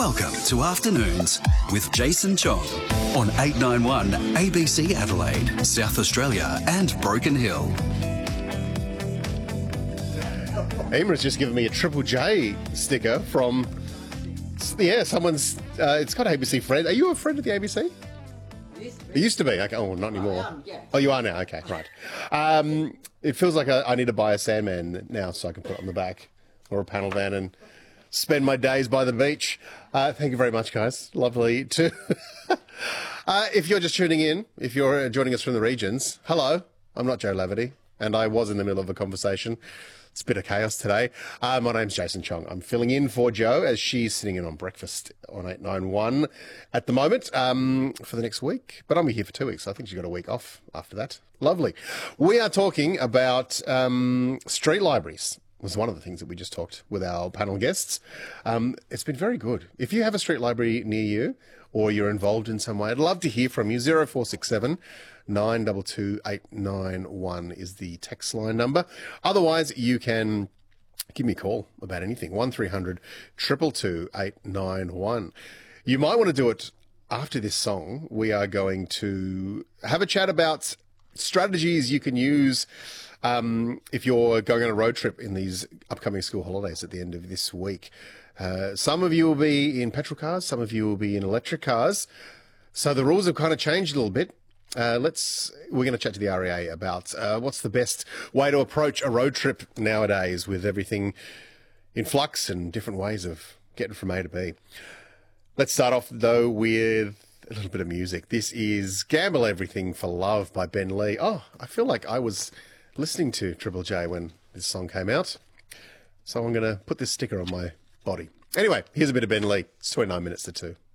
Welcome to Afternoons with Jason Chong on 891 ABC Adelaide, South Australia and Broken Hill. Emma has just given me a Triple J sticker from, someone's, it's got ABC friend. Are you a friend of the ABC? It used to be. Okay. Oh, not anymore. Yeah. Oh, you are now. Okay, right. It feels like I need to buy a Sandman now so I can put it on the back or a panel van and spend my days by the beach. Thank you very much, guys. Lovely to... if you're just tuning in, if you're joining us from the regions, hello. I'm not Joe Laverty, and I was in the middle of a conversation. It's a bit of chaos today. My name's Jason Chong. I'm filling in for Jo as she's sitting in on breakfast on 891 at the moment for the next week. But I'll be here for 2 weeks. I think she's got a week off after that. Lovely. We are talking about street libraries. Was one of the things that we just talked with our panel guests. It's been very good. If you have a street library near you or you're involved in some way, I'd love to hear from you. 0467 922 891 is the text line number. Otherwise, you can give me a call about anything. 1300 222 891. You might want to do it after this song. We are going to have a chat about strategies you can use if you're going on a road trip in these upcoming school holidays at the end of this week. Some of you will be in petrol cars, some of you will be in electric cars. So the rules have kind of changed a little bit. We're going to chat to the REA about what's the best way to approach a road trip nowadays with everything in flux and different ways of getting from A to B. Let's start off, though, with a little bit of music. This is Gamble Everything for Love by Ben Lee. Oh, I feel like I was listening to Triple J when this song came out. So I'm going to put this sticker on my body. Anyway, here's a bit of Ben Lee. It's 29 minutes to 2.